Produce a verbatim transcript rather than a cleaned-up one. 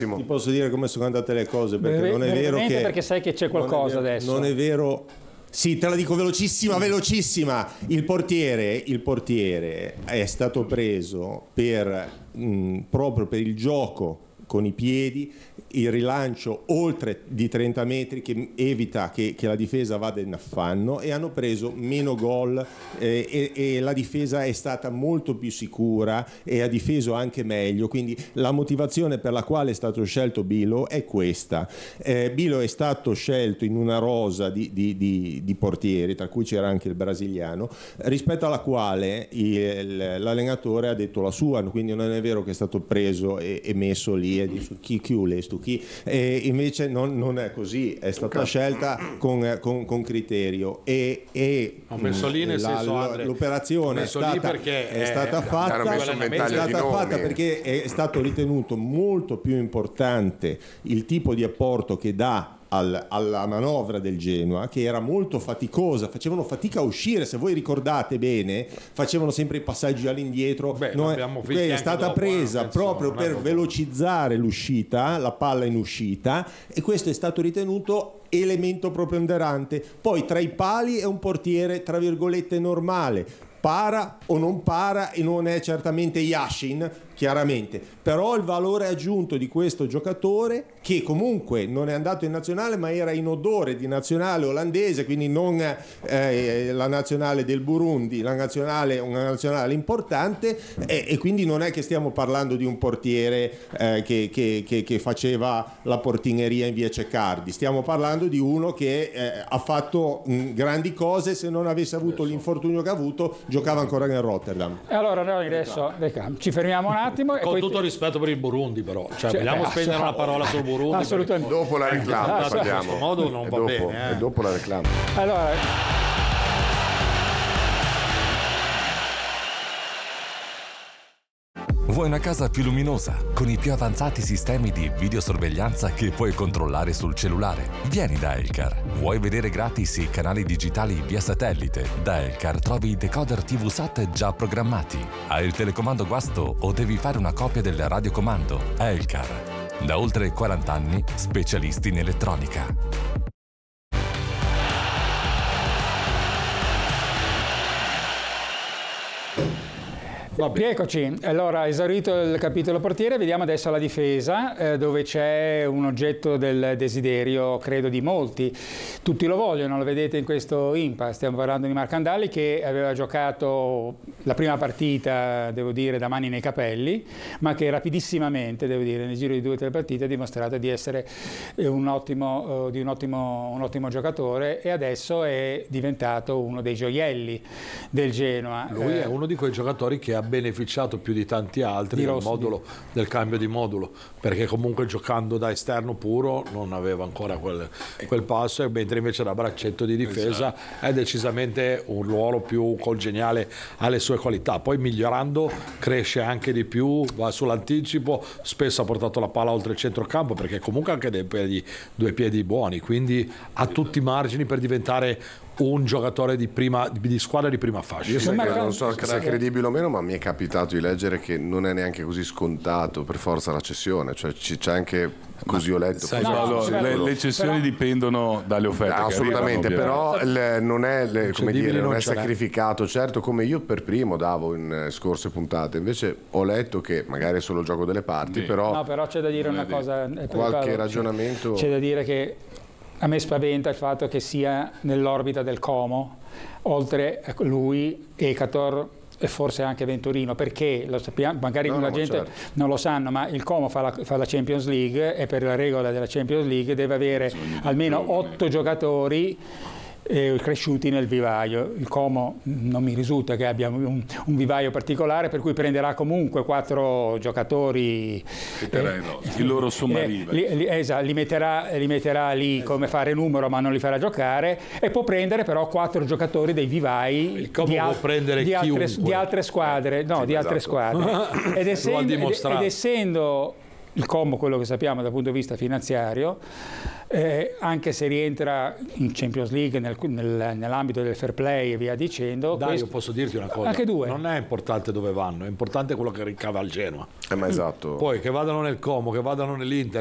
Ti posso dire come sono andate le cose, perché Beh, non è vero che... perché sai che c'è qualcosa non vero, adesso. Non è vero... Sì, te la dico velocissima, velocissima. Il portiere, il portiere è stato preso per, mh, proprio per il gioco con i piedi, il rilancio oltre di trenta metri che evita che, che la difesa vada in affanno, e hanno preso meno gol eh, e, e la difesa è stata molto più sicura e ha difeso anche meglio, quindi la motivazione per la quale è stato scelto Bilo è questa. eh, Bilo è stato scelto in una rosa di, di, di, di portieri, tra cui c'era anche il brasiliano, rispetto alla quale il, l'allenatore ha detto la sua, quindi non è vero che è stato preso e, e messo lì e dice chi chi lesto chi, e invece non, non è così, è stata okay. scelta con, con, con criterio e, e ho messo lì nel la, senso, Andre, l'operazione è stata, è, è stata fatta, è stata fatta perché è stato ritenuto molto più importante il tipo di apporto che dà Al, alla manovra del Genoa, che era molto faticosa, facevano fatica a uscire, se voi ricordate bene facevano sempre i passaggi all'indietro. Beh, no, è stata dopo, presa eh, proprio per velocizzare l'uscita, la palla in uscita, e questo è stato ritenuto elemento preponderante. Poi tra i pali è un portiere tra virgolette normale, para o non para, e non è certamente Yashin, chiaramente, però il valore aggiunto di questo giocatore, che comunque non è andato in nazionale ma era in odore di nazionale olandese, quindi non eh, la nazionale del Burundi, la nazionale, una nazionale importante, e, e quindi non è che stiamo parlando di un portiere eh, che, che, che, che faceva la portineria in via Ceccardi, stiamo parlando di uno che eh, ha fatto mh, grandi cose. Se non avesse avuto l'infortunio che ha avuto, giocava ancora nel Rotterdam. Allora noi adesso ci fermiamo un attimo. Con e poi tutto il rispetto per il Burundi, però, cioè, cioè, vogliamo beh, spendere una parola sul Burundi? Assolutamente. Dopo la reclama, eh, parliamo. In questo modo non e va dopo, bene. Eh. E dopo la reclama. Allora. Vuoi una casa più luminosa, con i più avanzati sistemi di videosorveglianza che puoi controllare sul cellulare? Vieni da Elcar. Vuoi vedere gratis i canali digitali via satellite? Da Elcar trovi i decoder tivù SAT già programmati. Hai il telecomando guasto o devi fare una copia del radiocomando? Elcar. Da oltre quaranta anni, specialisti in elettronica. Eccoci, allora esaurito il capitolo portiere, vediamo adesso la difesa, eh, dove c'è un oggetto del desiderio, credo, di molti. Tutti lo vogliono, lo vedete in questo impasse. Stiamo parlando di Marcandali, che aveva giocato la prima partita, devo dire, da mani nei capelli, ma che rapidissimamente, devo dire, nel giro di due o tre partite ha dimostrato di essere un ottimo, uh, di un ottimo, un ottimo giocatore, e adesso è diventato uno dei gioielli del Genoa. Lui eh, è uno di quei giocatori che ha beneficiato più di tanti altri del, modulo, del cambio di modulo, perché comunque giocando da esterno puro non aveva ancora quel, quel passo, mentre invece da braccetto di difesa esatto. È decisamente un ruolo più congeniale alle sue qualità. Poi migliorando cresce anche di più, va sull'anticipo, spesso ha portato la palla oltre il centrocampo, perché comunque ha anche dei piedi, due piedi buoni, quindi ha tutti i margini per diventare un giocatore di, prima, di squadra di prima fascia. Io so che non so se è credibile o meno, ma mi è capitato di leggere che non è neanche così scontato per forza la cessione, cioè c'è anche così ho letto. Sai, no, no, le, le cessioni però, dipendono dalle offerte. No, assolutamente, che però le, non è, le, come dire, non non è ce sacrificato, certo, come io per primo davo in scorse puntate. Invece ho letto che magari è solo il gioco delle parti, sì. però no, però c'è da dire una cosa, qualche ragionamento. C'è da dire che a me spaventa il fatto che sia nell'orbita del Como, oltre a lui, Ecator e forse anche Venturino, perché lo sappiamo, magari no, la no, gente certo. non lo sanno, ma il Como fa la, fa la Champions League, e per la regola della Champions League deve avere almeno otto giocatori eh, cresciuti nel vivaio. Il Como non mi risulta che abbia un, un vivaio particolare, per cui prenderà comunque quattro giocatori, eh, il loro sommarino, li, li, esatto, li, metterà, li metterà lì esatto. come fare numero, ma non li farà giocare, e può prendere però quattro giocatori dei vivai il Como di, al, può prendere di, altre, di altre squadre, no, sì, di altre esatto. squadre ed, essendo, ed, ed essendo il Como, quello che sappiamo dal punto di vista finanziario, eh, anche se rientra in Champions League nel, nel, nell'ambito del fair play e via dicendo. Dai, questo... io posso dirti una cosa, anche due. Non è importante dove vanno, è importante quello che ricava il Genoa. Eh, ma esatto. Poi che vadano nel Como, che vadano nell'Inter,